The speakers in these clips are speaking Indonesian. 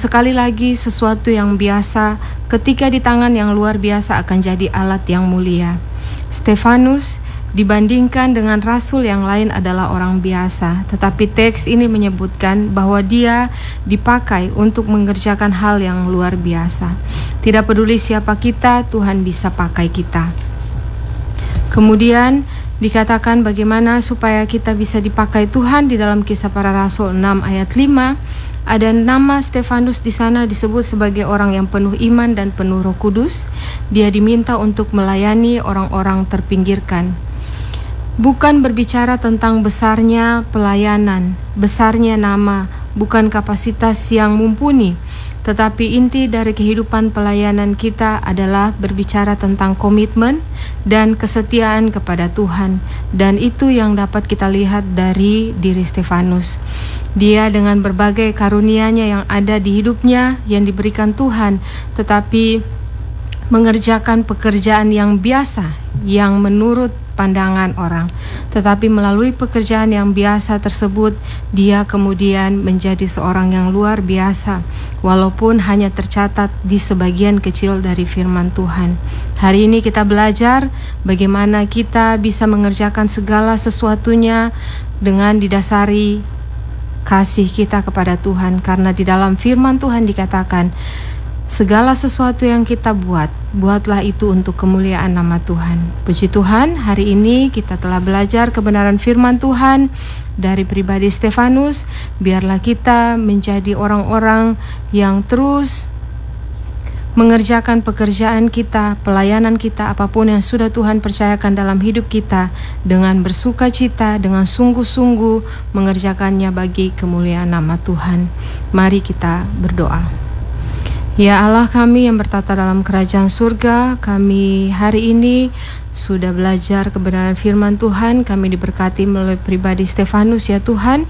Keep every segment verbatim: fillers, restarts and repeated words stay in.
sekali lagi sesuatu yang biasa ketika di tangan yang luar biasa akan jadi alat yang mulia. Stefanus dibandingkan dengan rasul yang lain adalah orang biasa, tetapi teks ini menyebutkan bahwa dia dipakai untuk mengerjakan hal yang luar biasa. Tidak peduli siapa kita, Tuhan bisa pakai kita. Kemudian dikatakan bagaimana supaya kita bisa dipakai Tuhan di dalam Kisah Para Rasul enam ayat lima. Ada nama Stefanus di sana disebut sebagai orang yang penuh iman dan penuh Roh Kudus. Dia diminta untuk melayani orang-orang terpinggirkan. Bukan berbicara tentang besarnya pelayanan, besarnya nama, bukan kapasitas yang mumpuni, tetapi inti dari kehidupan pelayanan kita adalah berbicara tentang komitmen dan kesetiaan kepada Tuhan. Dan itu yang dapat kita lihat dari diri Stefanus. Dia dengan berbagai karunia-Nya yang ada di hidupnya, yang diberikan Tuhan, tetapi mengerjakan pekerjaan yang biasa, yang menurut pandangan orang. Tetapi melalui pekerjaan yang biasa tersebut, dia kemudian menjadi seorang yang luar biasa, walaupun hanya tercatat di sebagian kecil dari firman Tuhan. Hari ini kita belajar bagaimana kita bisa mengerjakan segala sesuatunya dengan didasari kasih kita kepada Tuhan, karena di dalam firman Tuhan dikatakan, segala sesuatu yang kita buat, buatlah itu untuk kemuliaan nama Tuhan. Puji Tuhan, hari ini kita telah belajar kebenaran firman Tuhan dari pribadi Stefanus. Biarlah kita menjadi orang-orang yang terus mengerjakan pekerjaan kita, pelayanan kita, apapun yang sudah Tuhan percayakan dalam hidup kita, dengan bersuka cita, dengan sungguh-sungguh mengerjakannya bagi kemuliaan nama Tuhan. Mari kita berdoa. Ya Allah kami yang bertata dalam kerajaan surga, kami hari ini sudah belajar kebenaran firman Tuhan. Kami diberkati melalui pribadi Stefanus ya Tuhan.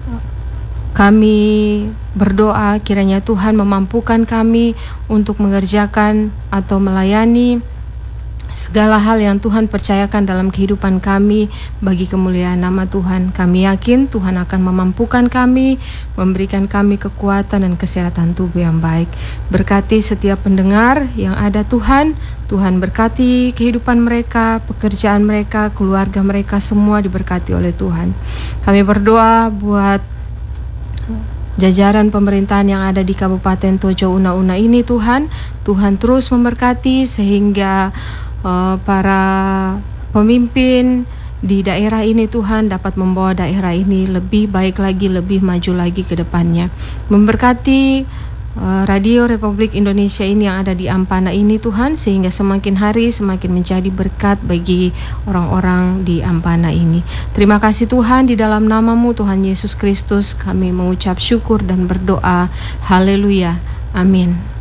Kami berdoa kiranya Tuhan memampukan kami untuk mengerjakan atau melayani segala hal yang Tuhan percayakan dalam kehidupan kami bagi kemuliaan nama Tuhan. Kami yakin Tuhan akan memampukan kami, memberikan kami kekuatan dan kesehatan tubuh yang baik. Berkati setiap pendengar yang ada Tuhan. Tuhan berkati kehidupan mereka, pekerjaan mereka, keluarga mereka, semua diberkati oleh Tuhan. Kami berdoa buat jajaran pemerintahan yang ada di Kabupaten Tojo Una-Una ini Tuhan. Tuhan terus memberkati sehingga Uh, para pemimpin di daerah ini Tuhan dapat membawa daerah ini lebih baik lagi, lebih maju lagi ke depannya. Memberkati uh, Radio Republik Indonesia ini yang ada di Ampana ini Tuhan, sehingga semakin hari semakin menjadi berkat bagi orang-orang di Ampana ini. Terima kasih Tuhan, di dalam nama-Mu Tuhan Yesus Kristus kami mengucap syukur dan berdoa. Haleluya. Amin.